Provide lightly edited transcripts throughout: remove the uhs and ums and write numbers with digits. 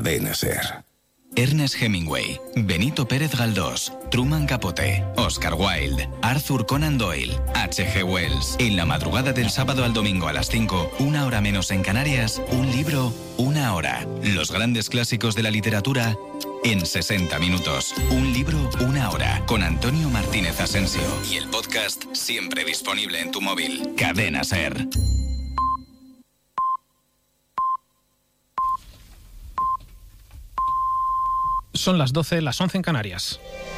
Cadena SER. Ernest Hemingway, Benito Pérez Galdós, Truman Capote, Oscar Wilde, Arthur Conan Doyle, H.G. Wells. En la madrugada del sábado al domingo a las 5, 1 hora menos en Canarias, un libro, 1 hora. Los grandes clásicos de la literatura en 60 minutos. Un libro, 1 hora. Con Antonio Martínez Asensio. Y el podcast siempre disponible en tu móvil. Cadena SER. Son las 12, las 11 en Canarias.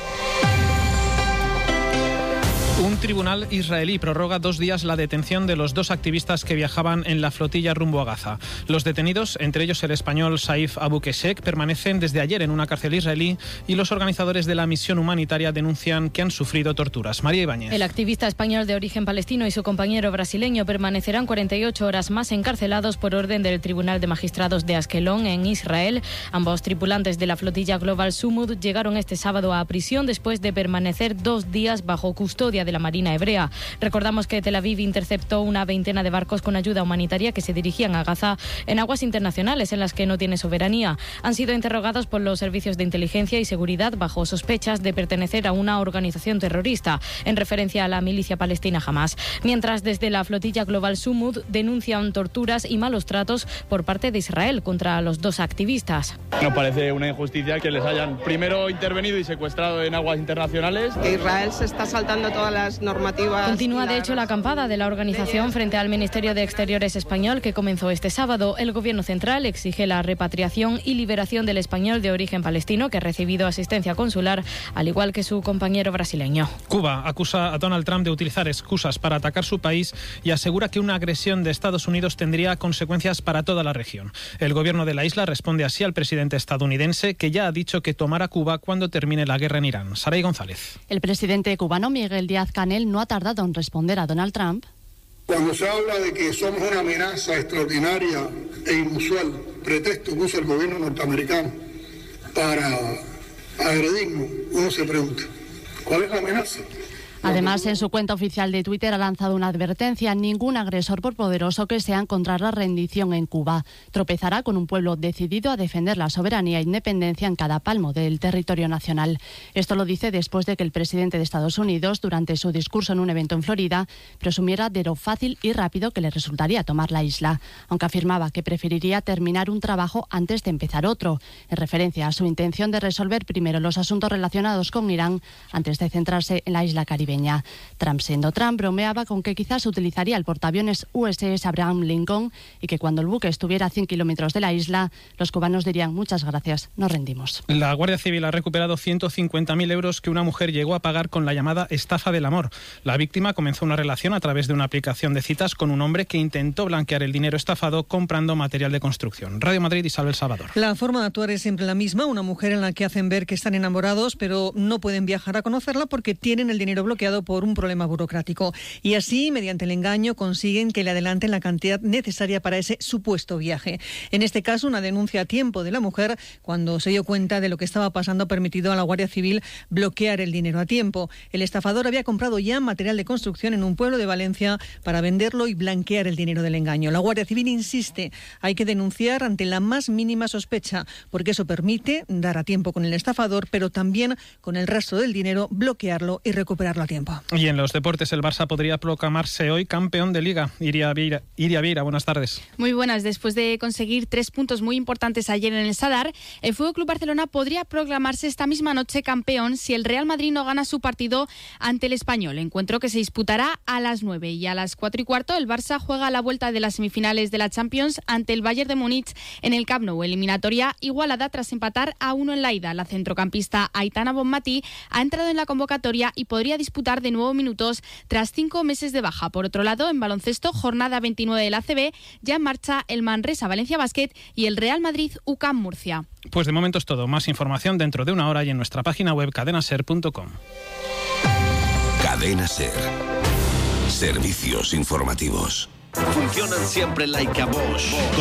Un tribunal israelí prorroga 2 días la detención de los 2 activistas que viajaban en la flotilla rumbo a Gaza. Los detenidos, entre ellos el español Saif Abu Keshek, permanecen desde ayer en una cárcel israelí y los organizadores de la misión humanitaria denuncian que han sufrido torturas. María Ibáñez. El activista español de origen palestino y su compañero brasileño permanecerán 48 horas más encarcelados por orden del Tribunal de Magistrados de Askelón, en Israel. Ambos tripulantes de la flotilla Global Sumud llegaron este sábado a prisión después de permanecer 2 días bajo custodia de la Marina Hebrea. Recordamos que Tel Aviv interceptó una veintena de barcos con ayuda humanitaria que se dirigían a Gaza en aguas internacionales en las que no tiene soberanía. Han sido interrogados por los servicios de inteligencia y seguridad bajo sospechas de pertenecer a una organización terrorista, en referencia a la milicia palestina Hamas. Mientras, desde la flotilla Global Sumud denuncian torturas y malos tratos por parte de Israel contra los 2 activistas. Nos parece una injusticia que les hayan primero intervenido y secuestrado en aguas internacionales. Que Israel se está saltando todas las normativas. Continúa de hecho la acampada de la organización frente al Ministerio de Exteriores español, que comenzó este sábado. El gobierno central exige la repatriación y liberación del español de origen palestino que ha recibido asistencia consular, al igual que su compañero brasileño. Cuba acusa a Donald Trump de utilizar excusas para atacar su país y asegura que una agresión de Estados Unidos tendría consecuencias para toda la región. El gobierno de la isla responde así al presidente estadounidense, que ya ha dicho que tomará Cuba cuando termine la guerra en Irán. Saray González. El presidente cubano Miguel Díaz-Canel no ha tardado en responder a Donald Trump. Cuando se habla de que somos una amenaza extraordinaria e inusual, pretexto que usa el gobierno norteamericano para agredirnos, uno se pregunta, ¿cuál es la amenaza? Además, en su cuenta oficial de Twitter ha lanzado una advertencia: ningún agresor, por poderoso que sea, encontrará rendición en Cuba. Tropezará con un pueblo decidido a defender la soberanía e independencia en cada palmo del territorio nacional. Esto lo dice después de que el presidente de Estados Unidos, durante su discurso en un evento en Florida, presumiera de lo fácil y rápido que le resultaría tomar la isla, aunque afirmaba que preferiría terminar un trabajo antes de empezar otro, en referencia a su intención de resolver primero los asuntos relacionados con Irán antes de centrarse en la isla caribeña. Trump, siendo Trump, bromeaba con que quizás utilizaría el portaaviones USS Abraham Lincoln y que cuando el buque estuviera a 100 kilómetros de la isla, los cubanos dirían: muchas gracias, nos rendimos. La Guardia Civil ha recuperado 150.000 euros que una mujer llegó a pagar con la llamada estafa del amor. La víctima comenzó una relación a través de una aplicación de citas con un hombre que intentó blanquear el dinero estafado comprando material de construcción. Radio Madrid, Isabel Salvador. La forma de actuar es siempre la misma: una mujer en la que hacen ver que están enamorados, pero no pueden viajar a conocerla porque tienen el dinero bloqueado por un problema burocrático. Y así, mediante el engaño, consiguen que le adelanten la cantidad necesaria para ese supuesto viaje. En este caso, una denuncia a tiempo de la mujer, cuando se dio cuenta de lo que estaba pasando, ha permitido a la Guardia Civil bloquear el dinero a tiempo. El estafador había comprado ya material de construcción en un pueblo de Valencia para venderlo y blanquear el dinero del engaño. La Guardia Civil insiste: hay que denunciar ante la más mínima sospecha, porque eso permite dar a tiempo con el estafador, pero también con el resto del dinero bloquearlo y recuperarlo a tiempo. Y en los deportes, el Barça podría proclamarse hoy campeón de Liga. Iria Vieira, buenas tardes. Muy buenas. Después de conseguir 3 puntos muy importantes ayer en el Sadar, el FC Barcelona podría proclamarse esta misma noche campeón si el Real Madrid no gana su partido ante el Español. Encuentro que se disputará a las 9, y a las 4:15 el Barça juega la vuelta de las semifinales de la Champions ante el Bayern de Múnich en el Camp Nou. Eliminatoria igualada tras empatar a 1 en la ida. La centrocampista Aitana Bonmatí ha entrado en la convocatoria y podría disputar de nuevo minutos tras 5 meses de baja. Por otro lado, en baloncesto, jornada 29 del ACB, ya en marcha el Manresa Valencia Basket y el Real Madrid UCAM Murcia. Pues de momento es todo. Más información dentro de una hora y en nuestra página web cadenaser.com. Cadena SER. Servicios informativos. Funcionan siempre like a Bosch.